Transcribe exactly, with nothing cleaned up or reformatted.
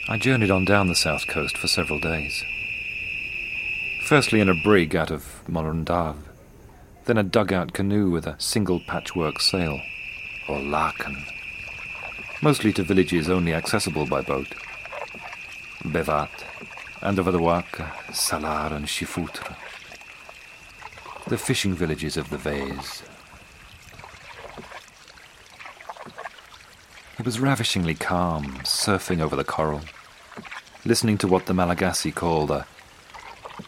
I journeyed on down the south coast for several days. Firstly in a brig out of Morundave, then a dugout canoe with a single patchwork sail, or laken, mostly to villages only accessible by boat. Bevat, and over the Waka, Salar and Shifoutre, the fishing villages of the Vase. It was ravishingly calm, surfing over the coral, listening to what the Malagasy call the